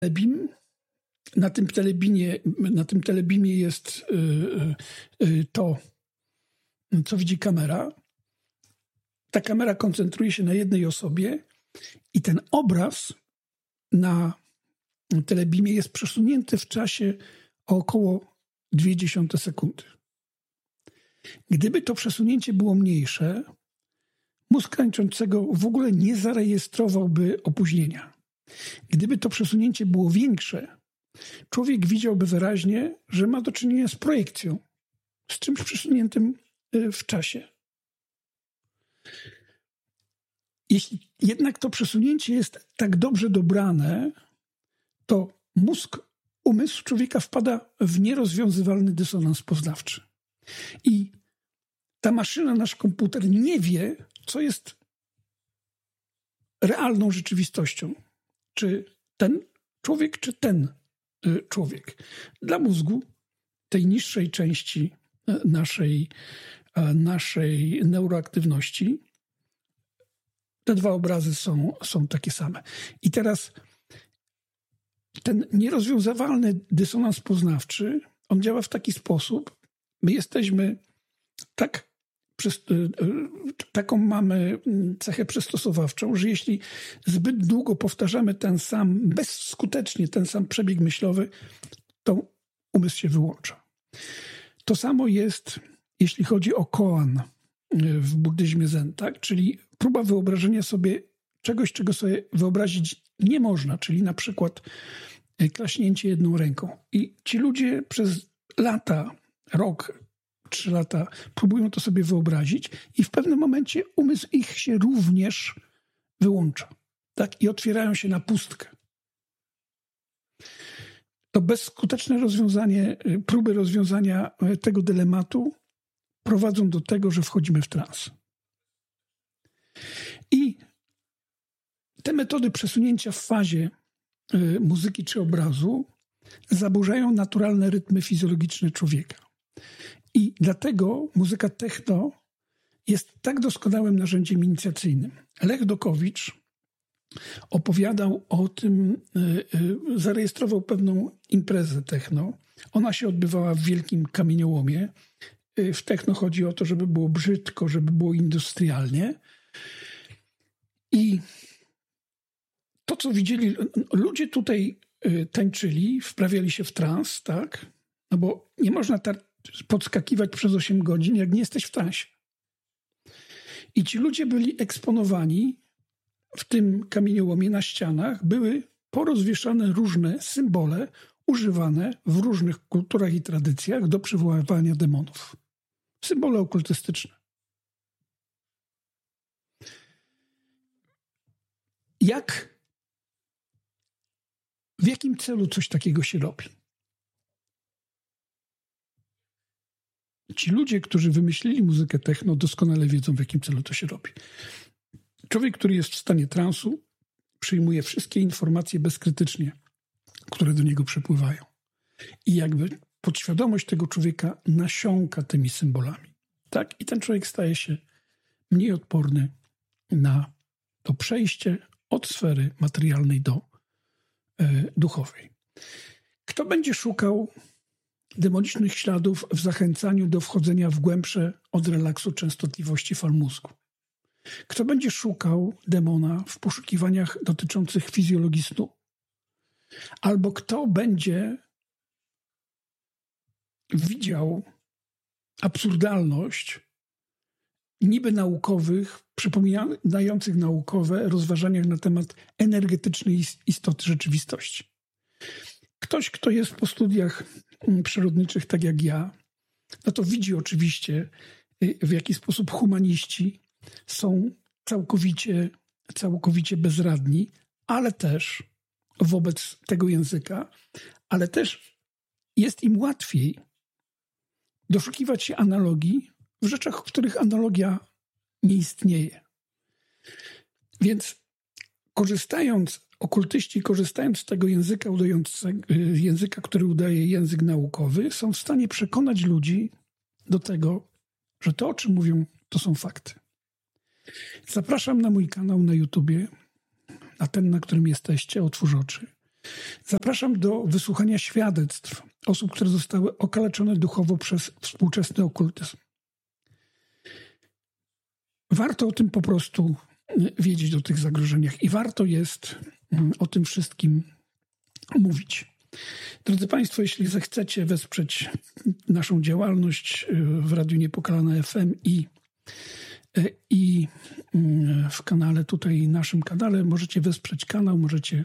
Telebim. Na tym telebimie jest to, co widzi kamera. Ta kamera koncentruje się na jednej osobie i ten obraz na telebimie jest przesunięty w czasie o około 0,2 sekundy. Gdyby to przesunięcie było mniejsze, mózg tańczącego w ogóle nie zarejestrowałby opóźnienia. Gdyby to przesunięcie było większe, człowiek widziałby wyraźnie, że ma do czynienia z projekcją, z czymś przesuniętym w czasie. Jeśli jednak to przesunięcie jest tak dobrze dobrane, to umysł człowieka wpada w nierozwiązywalny dysonans poznawczy. I ta maszyna, nasz komputer nie wie, co jest realną rzeczywistością. Czy ten człowiek, czy ten człowiek. Dla mózgu, tej niższej części naszej neuroaktywności, te dwa obrazy są takie same. I teraz ten nierozwiązywalny dysonans poznawczy, on działa w taki sposób, my jesteśmy taką mamy cechę przystosowawczą, że jeśli zbyt długo powtarzamy bezskutecznie ten sam przebieg myślowy, to umysł się wyłącza. To samo jest, jeśli chodzi o koan w buddyzmie Zen, tak? Czyli próba wyobrażenia sobie czegoś, czego sobie wyobrazić nie można, czyli na przykład klaśnięcie jedną ręką. I ci ludzie przez lata, rok, 3 lata próbują to sobie wyobrazić i w pewnym momencie umysł ich się również wyłącza. Tak? I otwierają się na pustkę. To bezskuteczne próby rozwiązania tego dylematu prowadzą do tego, że wchodzimy w trans. I te metody przesunięcia w fazie muzyki czy obrazu zaburzają naturalne rytmy fizjologiczne człowieka. I dlatego muzyka techno jest tak doskonałym narzędziem inicjacyjnym. Lech Dokowicz opowiadał o tym, zarejestrował pewną imprezę techno. Ona się odbywała w Wielkim Kamieniołomie. W techno chodzi o to, żeby było brzydko, żeby było industrialnie. I to, co widzieli, ludzie tutaj tańczyli, wprawiali się w trans, tak? No bo nie można podskakiwać przez 8 godzin, jak nie jesteś w transie. I ci ludzie byli eksponowani w tym kamieniołomie na ścianach, były porozwieszane różne symbole używane w różnych kulturach i tradycjach do przywoływania demonów. Symbole okultystyczne. W jakim celu coś takiego się robi? Ci ludzie, którzy wymyślili muzykę techno, doskonale wiedzą, w jakim celu to się robi. Człowiek, który jest w stanie transu, przyjmuje wszystkie informacje bezkrytycznie, które do niego przypływają. I jakby podświadomość tego człowieka nasiąka tymi symbolami. Tak? I ten człowiek staje się mniej odporny na to przejście od sfery materialnej do duchowej. Kto będzie szukał demonicznych śladów w zachęcaniu do wchodzenia w głębsze od relaksu częstotliwości fal mózgu? Kto będzie szukał demona w poszukiwaniach dotyczących fizjologii snu? Albo kto będzie widział absurdalność niby naukowych, przypominających naukowe rozważaniach na temat energetycznej istoty rzeczywistości? Ktoś, kto jest po studiach przyrodniczych, tak jak ja, no to widzi oczywiście, w jaki sposób humaniści są całkowicie bezradni, ale też wobec tego języka, ale też jest im łatwiej doszukiwać się analogii w rzeczach, w których analogia nie istnieje. Więc okultyści, korzystając z tego języka, który udaje język naukowy, są w stanie przekonać ludzi do tego, że to, o czym mówią, to są fakty. Zapraszam na mój kanał na YouTubie, na ten, na którym jesteście, Otwórz oczy. Zapraszam do wysłuchania świadectw osób, które zostały okaleczone duchowo przez współczesny okultyzm. Warto o tym po prostu wiedzieć, o tych zagrożeniach i warto jest o tym wszystkim mówić. Drodzy Państwo, jeśli zechcecie wesprzeć naszą działalność w Radiu Niepokalane FM i w kanale tutaj, naszym kanale, możecie wesprzeć kanał, możecie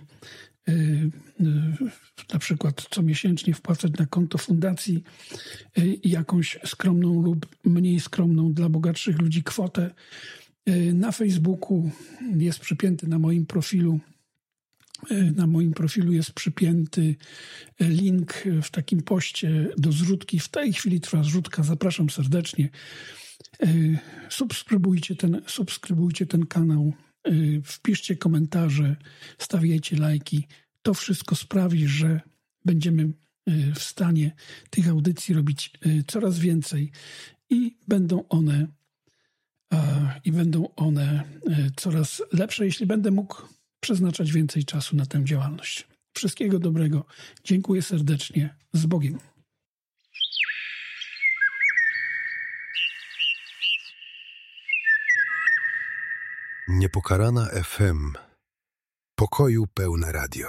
na przykład comiesięcznie wpłacać na konto fundacji jakąś skromną lub mniej skromną dla bogatszych ludzi kwotę. Na Facebooku jest przypięty na moim profilu. Na moim profilu jest przypięty link w takim poście do zrzutki. W tej chwili trwa zrzutka. Zapraszam serdecznie. Subskrybujcie ten kanał. Wpiszcie komentarze, stawiajcie lajki. To wszystko sprawi, że będziemy w stanie tych audycji robić coraz więcej i będą one coraz lepsze, jeśli będę mógł przeznaczać więcej czasu na tę działalność. Wszystkiego dobrego. Dziękuję serdecznie. Z Bogiem. Niepokalana FM. Pokoju pełne radio.